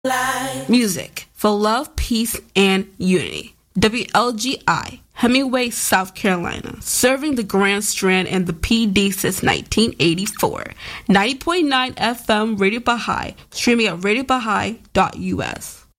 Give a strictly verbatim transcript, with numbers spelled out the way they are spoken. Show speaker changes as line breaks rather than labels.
Music for love, peace, and unity. W L G I, Hemingway, South Carolina, serving the Grand Strand and the P D since nineteen eighty-four. ninety point nine F M Radio Baha'i, streaming at radio baha'i dot U S.